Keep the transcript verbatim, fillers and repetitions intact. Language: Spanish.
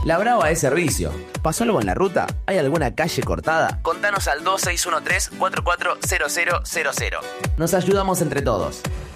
La Brava es servicio. ¿Pasó algo en la ruta? ¿Hay alguna calle cortada? Contanos al dos seis uno tres, cuatro cuatro cero cero cero cero. Nos ayudamos entre todos.